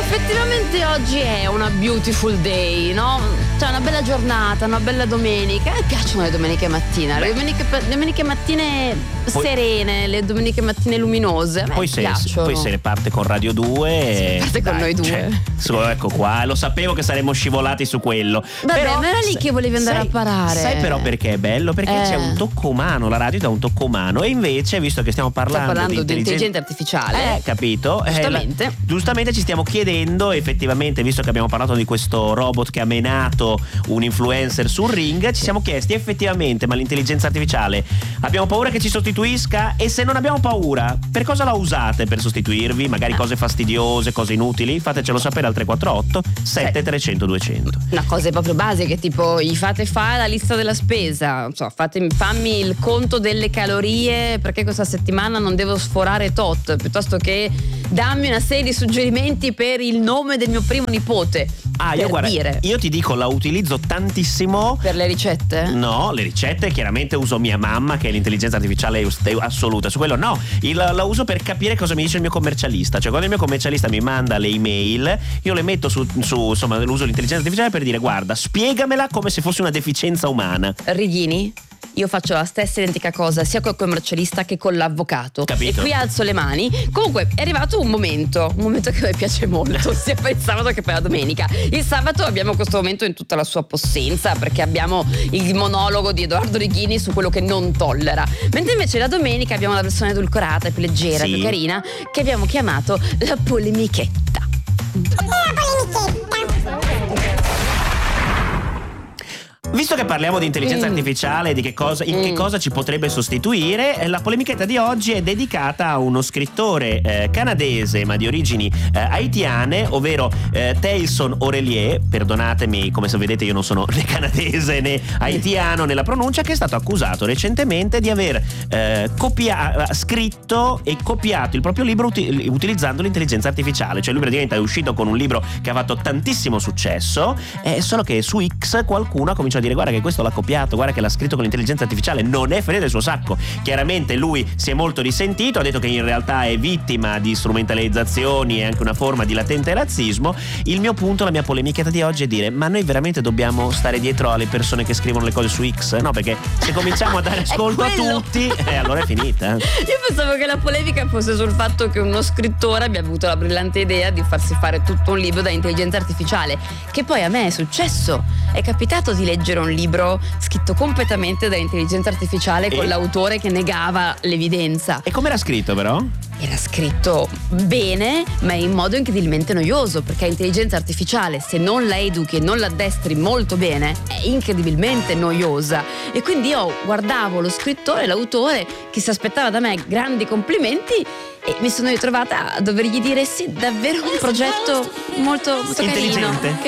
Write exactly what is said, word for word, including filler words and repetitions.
Effettivamente oggi è una beautiful day, no? Cioè una bella giornata, una bella domenica. Mi piacciono le domeniche mattina, le domeniche, le domeniche mattine poi, serene, le domeniche mattine luminose. A me poi, se, piacciono. poi se ne parte con Radio due. Se ne parte con dai, noi due. Cioè, su, ecco qua, lo sapevo che saremmo scivolati su quello. Vabbè, però, ma era lì che volevi andare sai, a parare. Sai però perché è bello? Perché eh. c'è un tocco umano, la radio dà un tocco umano. E invece, visto che stiamo parlando, Stiamo parlando di, di intelligenza artificiale, eh, capito? Giustamente. Eh, la, giustamente ci stiamo chiedendo, effettivamente, visto che abbiamo parlato di questo robot che ha menato un influencer sul ring, ci siamo chiesti effettivamente, ma l'intelligenza artificiale abbiamo paura che ci sostituisca? E se non abbiamo paura, per cosa la usate per sostituirvi? Magari cose fastidiose, cose inutili? Fatecelo sapere al tre quattro otto sette trecento duecento. No, cose proprio basiche, tipo gli fate fare la lista della spesa, non so, fatemi, fammi il conto delle calorie perché questa settimana non devo sforare tot, piuttosto che dammi una serie di suggerimenti per il nome del mio primo nipote. Ah, io per guarda, dire. io ti dico, la utilizzo tantissimo. Per le ricette? No, le ricette chiaramente uso mia mamma, che è l'intelligenza artificiale assoluta. Su quello no, il, la uso per capire cosa mi dice il mio commercialista. Cioè, quando il mio commercialista mi manda le email, io le metto su, su insomma, uso l'intelligenza artificiale per dire: guarda, spiegamela come se fosse una deficienza umana. Righini? Io faccio la stessa identica cosa sia col commercialista che con l'avvocato. Capito. E qui alzo le mani. Comunque è arrivato un momento, un momento che a me piace molto, sia per il sabato che per la domenica. Il sabato abbiamo questo momento in tutta la sua possenza, perché abbiamo il monologo di Edoardo Righini su quello che non tollera. Mentre invece la domenica abbiamo la versione edulcorata, più leggera, sì. più carina, che abbiamo chiamato la polemichetta. La polemichetta. Visto che parliamo di intelligenza Mm. artificiale, di che cosa, in Mm. che cosa ci potrebbe sostituire, la polemichetta di oggi è dedicata a uno scrittore eh, canadese ma di origini eh, haitiane, ovvero eh, Tailson Orelier. Perdonatemi, come se vedete io non sono né canadese né haitiano nella pronuncia, che è stato accusato recentemente di aver eh, copia- scritto e copiato il proprio libro uti- utilizzando l'intelligenza artificiale. Cioè lui praticamente è uscito con un libro che ha fatto tantissimo successo, eh, solo che su X qualcuno ha cominciato a dire: guarda che questo l'ha copiato, guarda che l'ha scritto con l'intelligenza artificiale. Non è fede del suo sacco. Chiaramente lui si è molto risentito, ha detto che in realtà è vittima di strumentalizzazioni e anche una forma di latente razzismo. Il mio punto, la mia polemichetta di oggi è dire: ma noi veramente dobbiamo stare dietro alle persone che scrivono le cose su X? No, perché se cominciamo a dare ascolto a tutti, eh, allora è finita. Io pensavo che la polemica fosse sul fatto che uno scrittore abbia avuto la brillante idea di farsi fare tutto un libro da intelligenza artificiale, che poi a me è successo. È capitato di leggere un libro scritto completamente da intelligenza artificiale e? con l'autore che negava l'evidenza. E come era scritto però? Era scritto bene, ma in modo incredibilmente noioso, perché l'intelligenza artificiale, se non la educhi e non la addestri molto bene, è incredibilmente noiosa. E quindi io guardavo lo scrittore, l'autore, che si aspettava da me grandi complimenti, e mi sono ritrovata a dovergli dire: sì, davvero un progetto molto, molto carino. Intelligente.